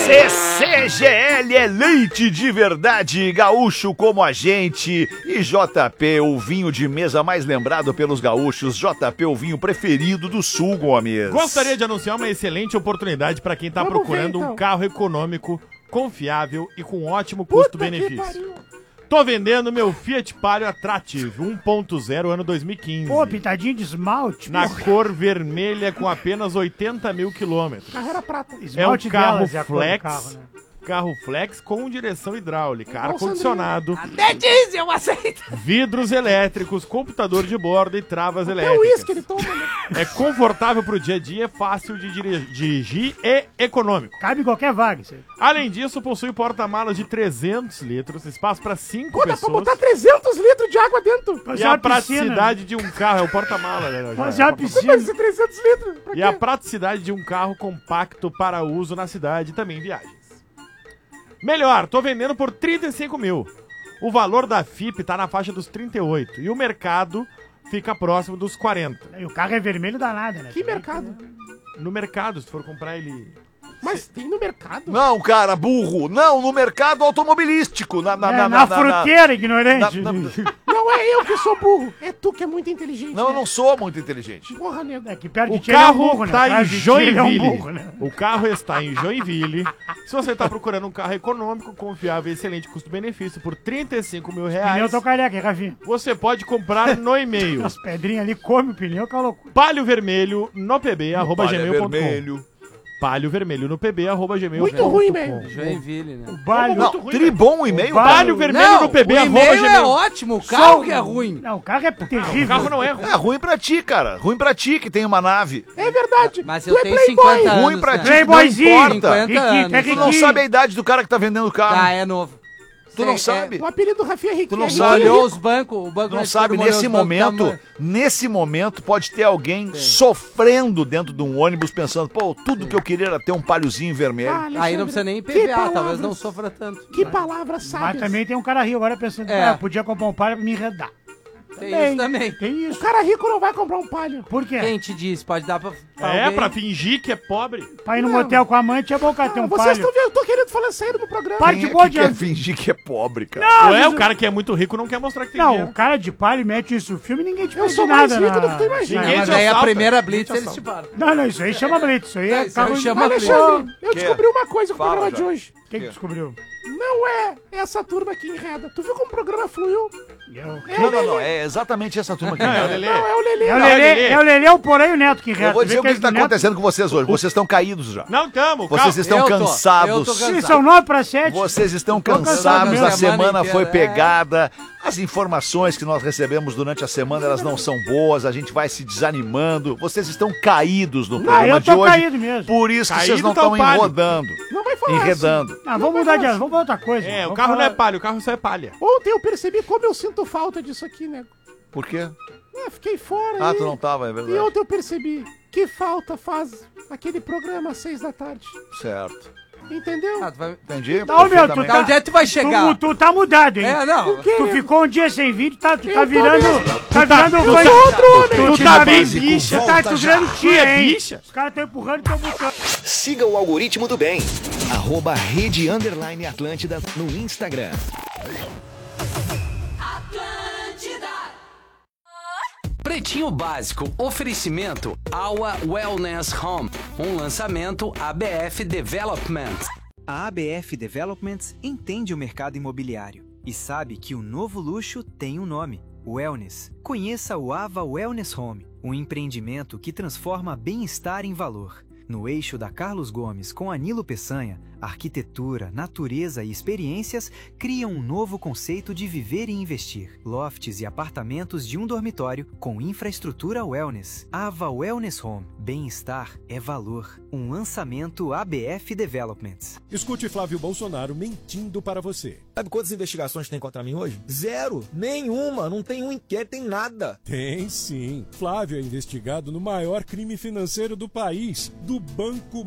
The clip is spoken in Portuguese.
CCGL é leite de verdade, gaúcho como a gente. E JP, o vinho de mesa mais lembrado pelos gaúchos. JP, o vinho preferido do Sul, Gomes. Gostaria de anunciar uma excelente oportunidade para quem está procurando um carro econômico, confiável e com ótimo custo-benefício. Tô vendendo meu Fiat Palio Attractive 1.0 ano 2015. Pô, pintadinho de esmalte. Na cor vermelha com apenas 80 mil quilômetros. Carro era prata. É um carro delas é a cor do flex, carro, né? carro flex com direção hidráulica, ar-condicionado, Até diesel, aceita. vidros elétricos, computador de bordo e travas É o elétricas. uísque ele toma, né? É confortável pro dia a dia, fácil de dirigir e econômico. Cabe em qualquer vaga isso aí. Além disso, possui porta-malas de 300 litros, espaço para 5 Pô, dá pra pessoas. botar 300 litros de água dentro. E Fazer a uma piscina. praticidade de um carro, é o porta-mala, né? Fazer uma Quanto piscina. esses 300 litros? Pra E quê? a praticidade de um carro compacto para uso na cidade e também em viagens. Melhor, tô vendendo por 35 mil. O valor da FIP tá na faixa dos 38 e o mercado fica próximo dos 40. E o carro é vermelho danado, né? Que mercado? No mercado, se for comprar ele... Mas tem no mercado? Não, cara, burro. Não, no mercado automobilístico. Na fruteira, ignorante. Não é eu que sou burro. É tu que é muito inteligente. Não, eu não sou muito inteligente. Porra, nego. É que perto O de ti ele é um carro burro, né? tá em Atrás de ti ele é um Joinville. burro, né? O carro está em Joinville. Se você tá procurando um carro econômico, confiável e excelente custo-benefício por 35 mil Pneu reais, tô careca, hein, Rafinha? você pode comprar no e-mail As pedrinhas ali comem o pneu, que é uma loucura. palhovermelho no pb, arroba Palha gmail.com. vermelho. Palho vermelho no pb, arroba gmail.com. Muito ruim, velho. Joinville, né? O balho... Não, tribom o e-mail. Palho vermelho Não, no pb, o arroba e-mail é gmail. ótimo, o carro que é ruim. Não, o carro é terrível. O carro não é ruim. É ruim pra ti, cara. Ruim pra ti que tem uma nave. É verdade. Mas Tu eu é tenho playboy. 50 anos, Ruim pra né? ti, Playboyzinho. não importa. 50 anos. É Tu não sabe a idade do cara que tá vendendo o carro. Tá, é novo. Tu não sabe. O apelido do Rafinha é Riquinho. Tu não é sabe. Riquinho. Olhou os bancos, o banco Tu não na sabe, esquerda, nesse olhou os bancos, momento, nesse momento pode ter alguém sofrendo dentro de um ônibus pensando, pô, tudo que eu queria era ter um palhozinho vermelho. Ah, Aí Alexandre, não precisa nem que IPVA, palavras- talvez não sofra tanto. Que palavras Mas sábias. também tem um cara rico agora pensando, É. podia comprar um palho pra me enredar. Tem isso também. Tem O isso. cara rico não vai comprar um palio. Por quê? Quem te disse? Pode dar pra É, alguém? pra fingir que é pobre. Pra ir no motel com a amante é bom o cara ter um Vocês palho. estão vendo? Eu tô querendo falar sério no programa. Para Quem de é boa que quer de... fingir que é pobre, cara? Não, Ué, mas o cara que é muito rico não quer mostrar que tem Não, dinheiro. o cara de palho mete isso no filme e ninguém te Eu pede sou nada. mais rico do que tu imagina. Ninguém Mas te aí a assalta. primeira blitz Ninguém te eles te param. Não, isso aí chama blitz. Isso aí é Isso aí carro... chama blitz. Alexandre, eu Que? descobri uma coisa com o Fala, programa de já. hoje. Quem que descobriu? Não é essa turma que enreda. Tu viu como o programa fluiu? Não, é exatamente essa turma aqui. Não, é o Lelê. Não, é o Lelê. É o Lelê. Lelê, é o Lelê, o Porém e o Neto que enreda. Eu vou Tu dizer vê o que é está do Neto? acontecendo com vocês hoje. Vocês estão caídos já. Não tamo, Vocês estão Eu tô cansados. cansado. Sim, são 9 para 7. Vocês estão Tô cansado cansados, mesmo. a semana Semana foi inteira, pegada, as informações que nós recebemos durante a semana, elas não são boas, a gente vai se desanimando, vocês estão caídos no programa eu de tô hoje, caído mesmo. por isso que Caído vocês não tá o estão palio. enrodando, Não vai falar enredando. Não, vamos mudar de assunto, vamos pra outra coisa. É, o Vamos carro não falar- é palha, o carro só é palha. assim. Ontem eu percebi como eu sinto falta disso aqui, nego. Por quê? Fiquei fora Ah, aí. tu não tava, é E verdade. ontem eu percebi que falta faz aquele programa às 6 da tarde. Certo. Entendeu? Ah, tu vai- Entendi? Não, meu, tu perfeitamente. Tá, onde é que tu vai chegar? Tu tá mudado, hein? É, não. Tu ficou um dia sem vídeo, tá Eu virando... também. Tá virando... Eu sou outro homem. Tu tá bem básico, bicha. volta Tu já. virando tia, hein? bicha. Os caras tão empurrando e tão botando. Siga o algoritmo do bem. @Rede_Atlântida no Instagram. Pretinho Básico, oferecimento Aua Wellness Home, um lançamento ABF Development. A ABF Developments entende o mercado imobiliário e sabe que o novo luxo tem um nome: Wellness. Conheça o Ava Wellness Home, um empreendimento que transforma bem-estar em valor. No eixo da Carlos Gomes com Anilo Peçanha, arquitetura, natureza e experiências criam um novo conceito de viver e investir. Lofts e apartamentos de um dormitório com infraestrutura wellness. Ava Wellness Home. Bem-estar é valor. Um lançamento ABF Developments. Escute Flávio Bolsonaro mentindo para você. Sabe quantas investigações tem contra mim hoje? Zero. Nenhuma. Não tem um inquérito, tem nada. Tem sim. Flávio é investigado no maior crime financeiro do país, do Banco